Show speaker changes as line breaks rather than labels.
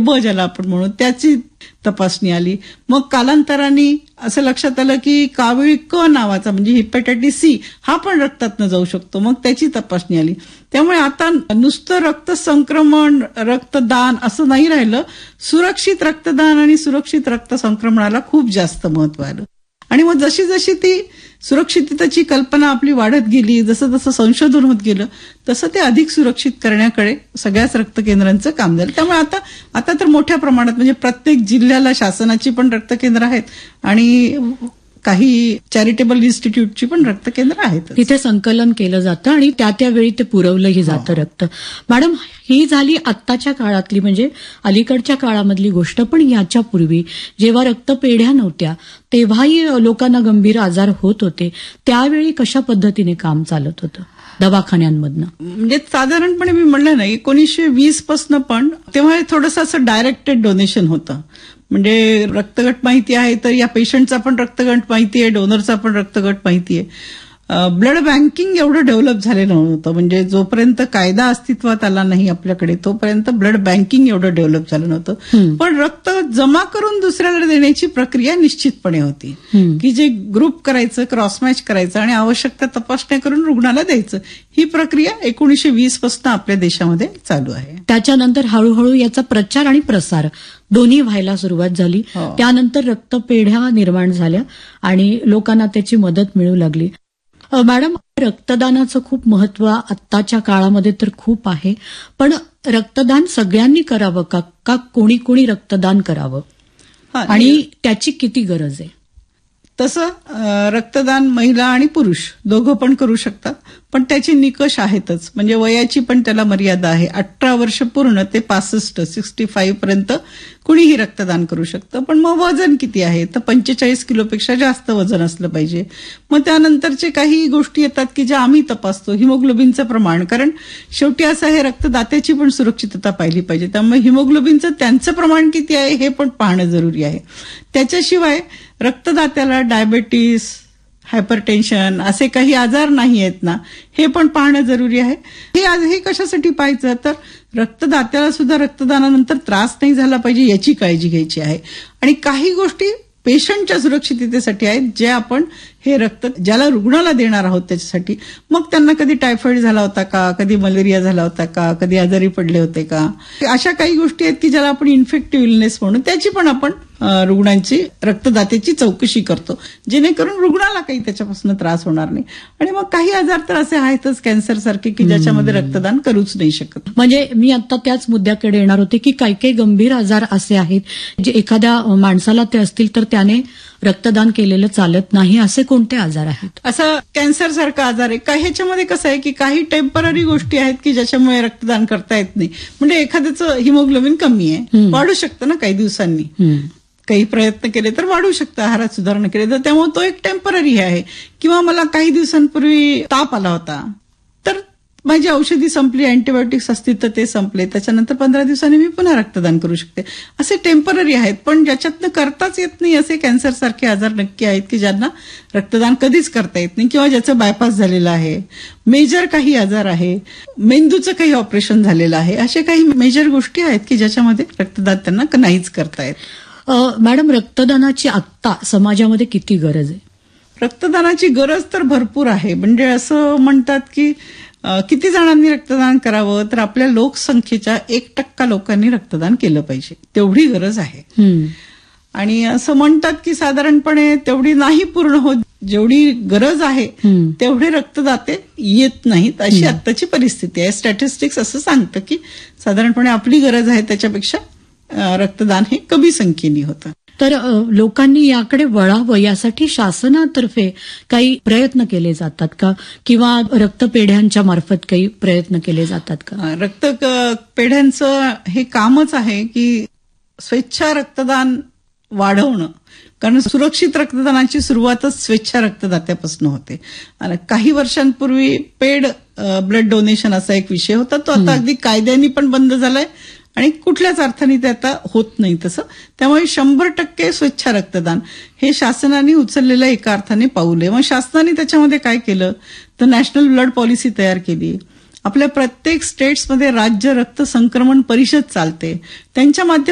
ब ज्याला आपण म्हणू त्याची तपासणी आली. मग कालांतराने असं लक्षात आलं की कावीळ क नावाचा म्हणजे हेपॅटायटिस सी हा पण रक्तातनं जाऊ शकतो. मग त्याची तपासणी आली. त्यामुळे आता नुसतं रक्त संक्रमण रक्तदान असं नाही राहिलं, सुरक्षित रक्तदान आणि सुरक्षित रक्त संक्रमणाला खूप जास्त महत्व आलं. आणि मग जशी जशी ती सुरक्षिततेची कल्पना आपली वाढत गेली, जसं जसं संशोधन होत गेलं तसं ते अधिक सुरक्षित करण्याकडे सगळ्याच रक्त केंद्रांचं काम झालं. त्यामुळे आता तर मोठ्या प्रमाणात म्हणजे प्रत्येक जिल्ह्याला शासनाची पण रक्त केंद्र आहेत आणि काही चॅरिटेबल इन्स्टिट्यूटची पण रक्त केंद्र आहेत.
तिथे संकलन केलं जातं आणि त्यावेळी ते पुरवलंही जातं रक्त. मॅडम, ही झाली आत्ताच्या काळातली म्हणजे अलीकडच्या काळामधली गोष्ट. पण याच्यापूर्वी जेव्हा रक्तपेढ्या नव्हत्या तेव्हाही लोकांना गंभीर आजार होत होते. त्यावेळी कशा पद्धतीने काम चालत होतं दवाखान्यांमधनं?
म्हणजे साधारणपणे मी म्हणलं ना 1920 पासून पण तेव्हा थोडंसं असं डायरेक्टेड डोनेशन होतं. म्हणजे रक्तगट माहिती आहे तर या पेशंटचा पण रक्तगट माहिती आहे, डोनरचा पण रक्तगट माहिती आहे. ब्लड बँकिंग एवढं डेव्हलप झालेलं नव्हतं. म्हणजे जोपर्यंत कायदा अस्तित्वात आला नाही आपल्याकडे तोपर्यंत ब्लड बँकिंग एवढं डेव्हलप झालं नव्हतं. पण रक्त जमा करून दुसऱ्याला देण्याची प्रक्रिया निश्चितपणे होती की जे ग्रुप करायचं, क्रॉस मॅच करायचं आणि आवश्यकता तपासण्या करून रुग्णाला द्यायचं. ही प्रक्रिया 1920 पासून आपल्या देशामध्ये चालू आहे.
त्याच्यानंतर हळूहळू याचा प्रचार आणि प्रसार दोन्ही व्हायला सुरुवात झाली. त्यानंतर रक्तपेढ्या निर्माण झाल्या आणि लोकांना त्याची मदत मिळू लागली. मॅडम, रक्तदानाचं खूप महत्व आत्ताच्या काळामध्ये तर खूप आहे. पण रक्तदान सगळ्यांनी करावं का कोणी कोणी रक्तदान करावं आणि त्याची किती गरज आहे?
तसं रक्तदान महिला आणि पुरुष दोघं पण करू शकतात. पण त्याचे निकष आहेतच. म्हणजे वयाची पण त्याला मर्यादा आहे. 18 वर्ष पूर्ण ते 65 पर्यंत कुणीही रक्तदान करू शकतं. पण मग वजन किती आहे तर 45 किलोपेक्षा जास्त वजन असलं पाहिजे. मग त्यानंतरचे काही गोष्टी येतात की ज्या आम्ही तपासतो. हिमोग्लोबिनचं प्रमाण, कारण शेवटी असं हे रक्तदात्याची पण सुरक्षितता पाहिली पाहिजे. त्यामुळे हिमोग्लोबिनचं त्यांचं प्रमाण किती आहे हे पण पाहणं जरुरी आहे. त्याच्याशिवाय रक्तदात्याला डायबेटीस, हायपरटेन्शन असे काही आजार नाही आहेत ना हे पण पाहणं जरुरी आहे. हे कशासाठी पाहायचं तर रक्तदात्याला सुद्धा रक्तदानानंतर त्रास नाही झाला पाहिजे याची काळजी घ्यायची आहे. आणि काही गोष्टी पेशंटच्या सुरक्षिततेसाठी आहेत जे आपण हे रक्त ज्याला रुग्णाला देणार आहोत त्याच्यासाठी. मग त्यांना कधी टायफॉइड झाला होता का, कधी मलेरिया झाला होता का, कधी आजारी पडले होते का, अशा काही गोष्टी आहेत की ज्याला आपण इन्फेक्टिव्ह इलनेस म्हणून त्याची पण आपण रुग्णांची रक्तदात्याची चौकशी करतो जेणेकरून रुग्णाला काही त्याच्यापासून त्रास होणार नाही. आणि मग काही आजार तर असे आहेतच कॅन्सर सारखे की ज्याच्यामध्ये रक्तदान करूच नाही शकत.
म्हणजे मी आता त्याच मुद्द्याकडे येणार होते की काही काही गंभीर आजार असे आहेत जे एखाद्या माणसाला ते असतील तर त्याने रक्तदान केलेलं चालत नाही. असे कोणते आजार आहेत?
असं कॅन्सर सारखा आजार आहे काही. ह्याच्यामध्ये कसं आहे की काही टेम्पररी गोष्टी आहेत की ज्याच्यामुळे रक्तदान करता येत नाही. म्हणजे एखाद्याचं हिमोग्लोबिन कमी आहे, वाढू शकतं ना काही दिवसांनी, काही प्रयत्न केले तर वाढू शकतं, आहारात सुधारणा केली तर. त्यामुळे तो एक टेम्पररी आहे. किंवा मला काही दिवसांपूर्वी ताप आला होता तर माझी औषधी संपली, अँटीबायोटिक्स असतील तर ते संपले, त्याच्यानंतर 15 दिवसांनी मी पुन्हा रक्तदान करू शकते. असे टेम्पररी आहेत. पण ज्याच्यातनं करताच येत नाही असे कॅन्सर सारखे आजार नक्की आहेत की ज्यांना रक्तदान कधीच करता येत नाही किंवा ज्याचं बायपास झालेलं आहे. मेजर काही आजार आहे, मेंदूचं काही ऑपरेशन झालेलं आहे, अशा काही मेजर गोष्टी आहेत की ज्याच्यामध्ये रक्तदान त्यांना नाहीच करता येत.
मॅडम, रक्तदानाची आत्ता समाजामध्ये किती गरज आहे?
रक्तदानाची गरज तर भरपूर आहे. म्हणजे असं म्हणतात की किती जणांनी रक्तदान करावं तर आपल्या लोकसंख्येच्या 1% लोकांनी रक्तदान केलं पाहिजे, तेवढी गरज आहे. आणि असं म्हणतात की साधारणपणे तेवढी नाही पूर्ण होत, जेवढी गरज आहे तेवढे रक्तदाते येत नाहीत अशी आत्ताची परिस्थिती आहे. स्टॅटिस्टिक्स असं सांगतं की साधारणपणे आपली गरज आहे त्याच्यापेक्षा रक्तदान हे कमी संख्येने होतं.
तर लोकांनी याकडे वळावं यासाठी शासनातर्फे काही प्रयत्न केले जातात का किंवा रक्तपेढ्यांच्या मार्फत काही प्रयत्न केले जातात का?
रक्तपेढ्यांचं हे कामच आहे की स्वेच्छा रक्तदान वाढवणं. कारण सुरक्षित रक्तदानाची सुरुवातच स्वेच्छा रक्तदात्यापासून होते. आणि काही वर्षांपूर्वी पेड ब्लड डोनेशन असा एक विषय होता, तो आता अगदी कायद्याने पण बंद झालाय आणि कुठल्याच अर्थाने ते आता होत नाही तसं. त्यामुळे 100% स्वेच्छा रक्तदान हे शासनाने उचललेलं एका अर्थाने पाऊल आहे. मग शासनाने त्याच्यामध्ये काय केलं तर नॅशनल ब्लड पॉलिसी तयार केली. आपल्या प्रत्येक स्टेट्समध्ये राज्य रक्त संक्रमण परिषद चालते, त्यांच्या माध्यमातून